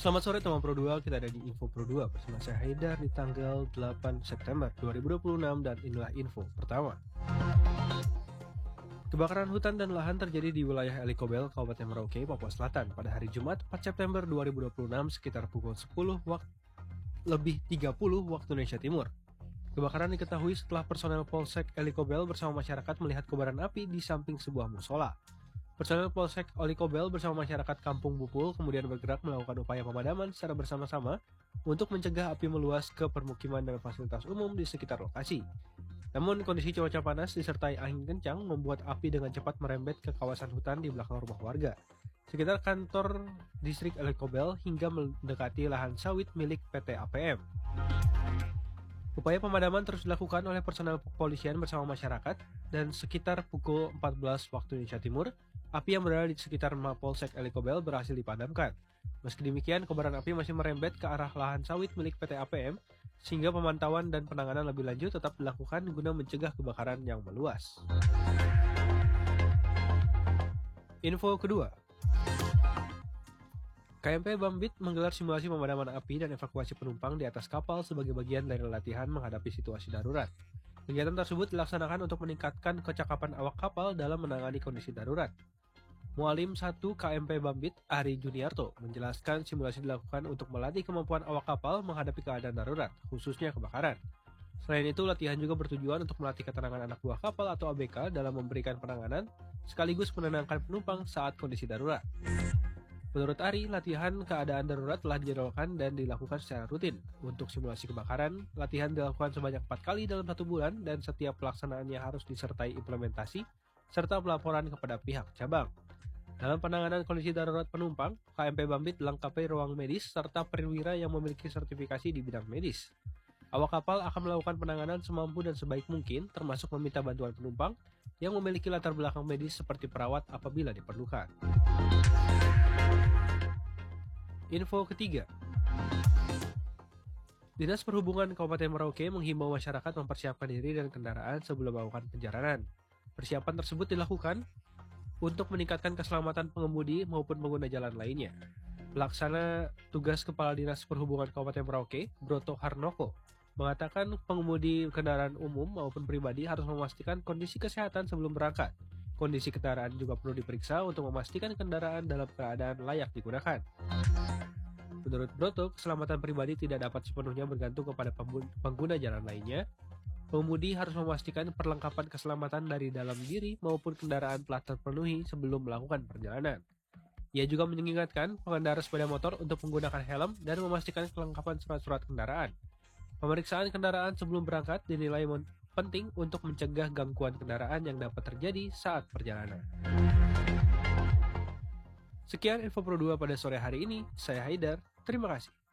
Selamat sore teman Pro 2, kita ada di Info Pro 2 bersama saya Haidar di tanggal 8 September 2026 dan inilah info pertama. Kebakaran hutan dan lahan terjadi di wilayah Elikobel, Kabupaten Merauke, Papua Selatan pada hari Jumat 4 September 2026 sekitar pukul 10 lebih 30 waktu Indonesia Timur. Kebakaran diketahui setelah personel Polsek Elikobel bersama masyarakat melihat kobaran api di samping sebuah musola. Personel Polsek Elikobel bersama masyarakat Kampung Bupul kemudian bergerak melakukan upaya pemadaman secara bersama-sama untuk mencegah api meluas ke permukiman dan fasilitas umum di sekitar lokasi. Namun kondisi cuaca panas disertai angin kencang membuat api dengan cepat merembet ke kawasan hutan di belakang rumah warga, sekitar kantor distrik Elikobel hingga mendekati lahan sawit milik PT APM. Upaya pemadaman terus dilakukan oleh personel kepolisian bersama masyarakat dan sekitar pukul 14 waktu Indonesia Timur, api yang berada di sekitar Mapolsek Elikobel berhasil dipadamkan. Meski demikian, kobaran api masih merembet ke arah lahan sawit milik PT APM, sehingga pemantauan dan penanganan lebih lanjut tetap dilakukan guna mencegah kebakaran yang meluas. Info kedua. KMP Bambit menggelar simulasi pemadaman api dan evakuasi penumpang di atas kapal sebagai bagian dari latihan menghadapi situasi darurat. Kegiatan tersebut dilaksanakan untuk meningkatkan kecakapan awak kapal dalam menangani kondisi darurat. Mualim 1 KMP Bambit, Ari Juniarto, menjelaskan simulasi dilakukan untuk melatih kemampuan awak kapal menghadapi keadaan darurat, khususnya kebakaran. Selain itu, latihan juga bertujuan untuk melatih keterangan anak buah kapal atau ABK dalam memberikan penanganan, sekaligus menenangkan penumpang saat kondisi darurat. Menurut Ari, latihan keadaan darurat telah dijadwalkan dan dilakukan secara rutin. Untuk simulasi kebakaran, latihan dilakukan sebanyak 4 kali dalam 1 bulan dan setiap pelaksanaannya harus disertai implementasi serta pelaporan kepada pihak cabang. Dalam penanganan kondisi darurat penumpang, KMP Bambit dilengkapi ruang medis serta perwira yang memiliki sertifikasi di bidang medis. Awak kapal akan melakukan penanganan semampu dan sebaik mungkin, termasuk meminta bantuan penumpang yang memiliki latar belakang medis seperti perawat apabila diperlukan. Info ketiga. Dinas Perhubungan Kabupaten Merauke menghimbau masyarakat mempersiapkan diri dan kendaraan sebelum melakukan perjalanan. Persiapan tersebut dilakukan untuk meningkatkan keselamatan pengemudi maupun pengguna jalan lainnya. Pelaksana tugas Kepala Dinas Perhubungan Kabupaten Merauke, Broto Harnoko, mengatakan pengemudi kendaraan umum maupun pribadi harus memastikan kondisi kesehatan sebelum berangkat. Kondisi kendaraan juga perlu diperiksa untuk memastikan kendaraan dalam keadaan layak digunakan. Menurut Broto, keselamatan pribadi tidak dapat sepenuhnya bergantung kepada pengguna jalan lainnya. Pengemudi harus memastikan perlengkapan keselamatan dari dalam diri maupun kendaraan telah terpenuhi sebelum melakukan perjalanan. Ia juga mengingatkan pengendara sepeda motor untuk menggunakan helm dan memastikan kelengkapan surat-surat kendaraan. Pemeriksaan kendaraan sebelum berangkat dinilai penting untuk mencegah gangguan kendaraan yang dapat terjadi saat perjalanan. Sekian info Pro 2 pada sore hari ini, saya Haidar, terima kasih.